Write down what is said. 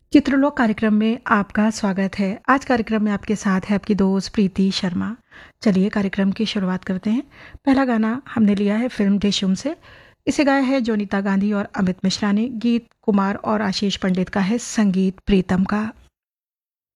चित्रलोक कार्यक्रम में आपका स्वागत है। आज कार्यक्रम में आपके साथ है आपकी दोस्त प्रीति शर्मा। चलिए कार्यक्रम की शुरुआत करते हैं। पहला गाना हमने लिया है फिल्म ढिशुम से। इसे गाया है जोनीता गांधी और अमित मिश्रा ने। गीत कुमार और आशीष पंडित का है, संगीत प्रीतम का।